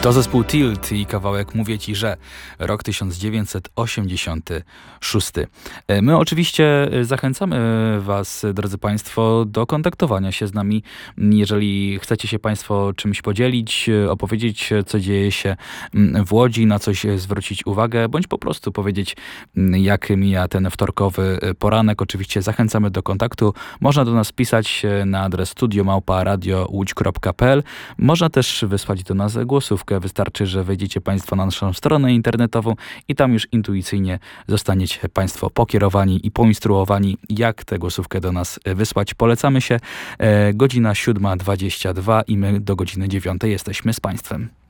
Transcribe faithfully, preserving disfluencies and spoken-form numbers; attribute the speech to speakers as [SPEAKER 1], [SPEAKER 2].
[SPEAKER 1] To zespół Tilt i kawałek Mówię Ci, że rok tysiąc dziewięćset osiemdziesiąty szósty. My oczywiście zachęcamy Was, drodzy Państwo, do kontaktowania się z nami. Jeżeli chcecie się Państwo czymś podzielić, opowiedzieć, co dzieje się w Łodzi, na coś zwrócić uwagę, bądź po prostu powiedzieć, jak mija ten wtorkowy poranek. Oczywiście zachęcamy do kontaktu. Można do nas pisać na adres studio małpa radio łódź kropka pe el. Można też wysłać do nas głosówkę. Wystarczy, że wejdziecie Państwo na naszą stronę internetową i tam już intuicyjnie zostaniecie Państwo pokierowani i poinstruowani, jak tę głosówkę do nas wysłać. Polecamy się. E, godzina siódma dwadzieścia dwa i my do godziny dziewiątej jesteśmy z Państwem.